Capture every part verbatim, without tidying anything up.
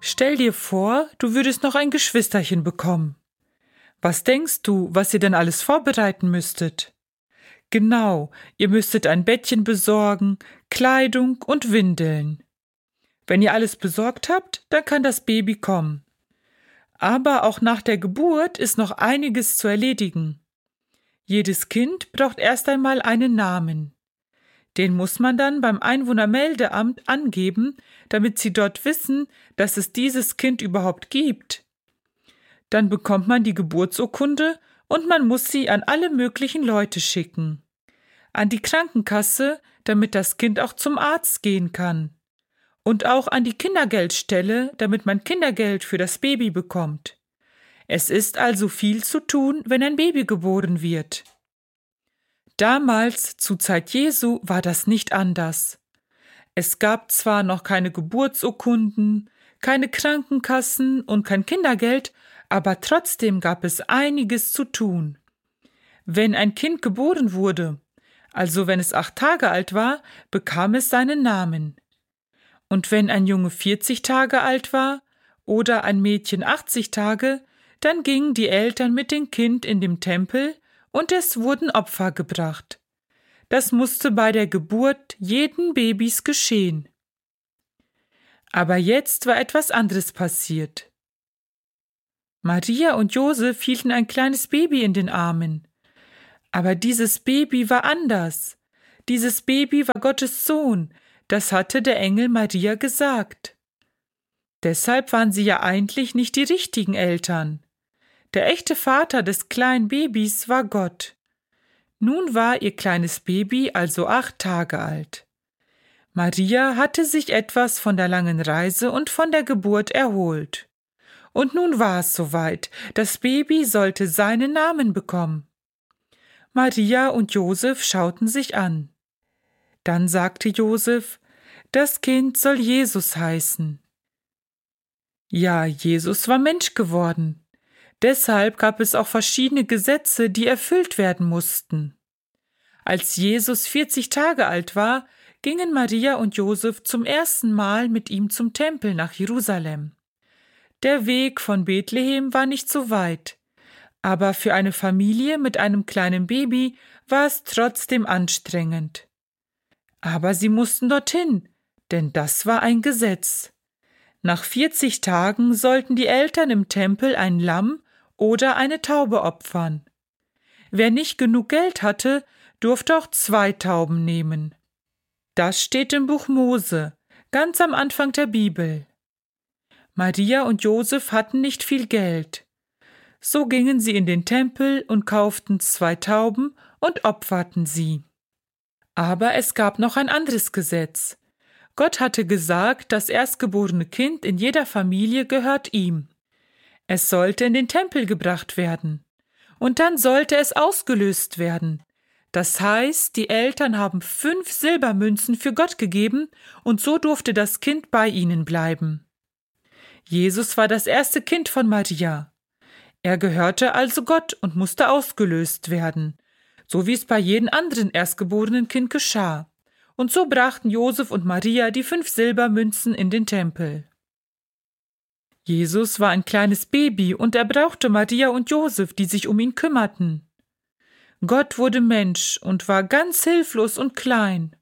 Stell dir vor, du würdest noch ein Geschwisterchen bekommen. Was denkst du, was ihr denn alles vorbereiten müsstet? Genau, ihr müsstet ein Bettchen besorgen, Kleidung und Windeln. Wenn ihr alles besorgt habt, dann kann das Baby kommen. Aber auch nach der Geburt ist noch einiges zu erledigen. Jedes Kind braucht erst einmal einen Namen. Den muss man dann beim Einwohnermeldeamt angeben, damit sie dort wissen, dass es dieses Kind überhaupt gibt. Dann bekommt man die Geburtsurkunde und man muss sie an alle möglichen Leute schicken. An die Krankenkasse, damit das Kind auch zum Arzt gehen kann. Und auch an die Kindergeldstelle, damit man Kindergeld für das Baby bekommt. Es ist also viel zu tun, wenn ein Baby geboren wird. Damals, zur Zeit Jesu, war das nicht anders. Es gab zwar noch keine Geburtsurkunden, keine Krankenkassen und kein Kindergeld, aber trotzdem gab es einiges zu tun. Wenn ein Kind geboren wurde, also wenn es acht Tage alt war, bekam es seinen Namen. Und wenn ein Junge vierzig Tage alt war oder ein Mädchen achtzig Tage, dann gingen die Eltern mit dem Kind in den Tempel und es wurden Opfer gebracht. Das musste bei der Geburt jeden Babys geschehen. Aber jetzt war etwas anderes passiert. Maria und Josef hielten ein kleines Baby in den Armen. Aber dieses Baby war anders. Dieses Baby war Gottes Sohn. Das hatte der Engel Maria gesagt. Deshalb waren sie ja eigentlich nicht die richtigen Eltern. Der echte Vater des kleinen Babys war Gott. Nun war ihr kleines Baby also acht Tage alt. Maria hatte sich etwas von der langen Reise und von der Geburt erholt. Und nun war es soweit, das Baby sollte seinen Namen bekommen. Maria und Josef schauten sich an. Dann sagte Josef, das Kind soll Jesus heißen. Ja, Jesus war Mensch geworden. Deshalb gab es auch verschiedene Gesetze, die erfüllt werden mussten. Als Jesus vierzig Tage alt war, gingen Maria und Josef zum ersten Mal mit ihm zum Tempel nach Jerusalem. Der Weg von Bethlehem war nicht so weit, aber für eine Familie mit einem kleinen Baby war es trotzdem anstrengend. Aber sie mussten dorthin, denn das war ein Gesetz. Nach vierzig Tagen sollten die Eltern im Tempel ein Lamm oder eine Taube opfern. Wer nicht genug Geld hatte, durfte auch zwei Tauben nehmen. Das steht im Buch Mose, ganz am Anfang der Bibel. Maria und Josef hatten nicht viel Geld. So gingen sie in den Tempel und kauften zwei Tauben und opferten sie. Aber es gab noch ein anderes Gesetz. Gott hatte gesagt, das erstgeborene Kind in jeder Familie gehört ihm. Es sollte in den Tempel gebracht werden. Und dann sollte es ausgelöst werden. Das heißt, die Eltern haben fünf Silbermünzen für Gott gegeben und so durfte das Kind bei ihnen bleiben. Jesus war das erste Kind von Maria. Er gehörte also Gott und musste ausgelöst werden, so wie es bei jedem anderen erstgeborenen Kind geschah. Und so brachten Josef und Maria die fünf Silbermünzen in den Tempel. Jesus war ein kleines Baby und er brauchte Maria und Josef, die sich um ihn kümmerten. Gott wurde Mensch und war ganz hilflos und klein.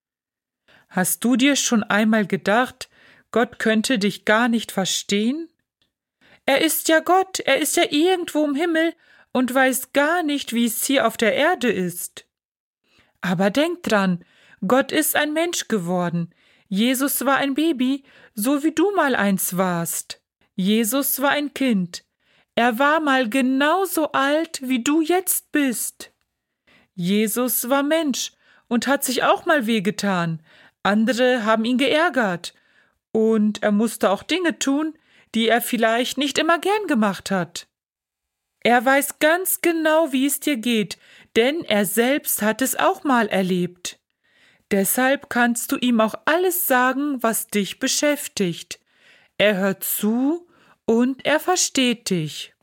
Hast du dir schon einmal gedacht, Gott könnte dich gar nicht verstehen? Er ist ja Gott, er ist ja irgendwo im Himmel und weiß gar nicht, wie es hier auf der Erde ist. Aber denk dran, Gott ist ein Mensch geworden. Jesus war ein Baby, so wie du mal eins warst. Jesus war ein Kind. Er war mal genauso alt, wie du jetzt bist. Jesus war Mensch und hat sich auch mal wehgetan. Andere haben ihn geärgert. Und er musste auch Dinge tun, die er vielleicht nicht immer gern gemacht hat. Er weiß ganz genau, wie es dir geht, denn er selbst hat es auch mal erlebt. Deshalb kannst du ihm auch alles sagen, was dich beschäftigt. Er hört zu und er versteht dich.